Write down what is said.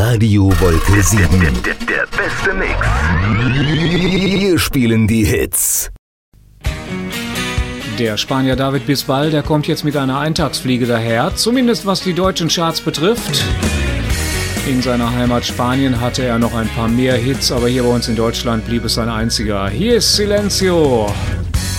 Radio Wolke 7. Der beste Mix. Wir spielen die Hits. Der Spanier David Bisbal, der kommt jetzt mit einer Eintagsfliege daher, zumindest was die deutschen Charts betrifft. In seiner Heimat Spanien hatte er noch ein paar mehr Hits, aber hier bei uns in Deutschland blieb es ein einziger. Hier ist Silencio.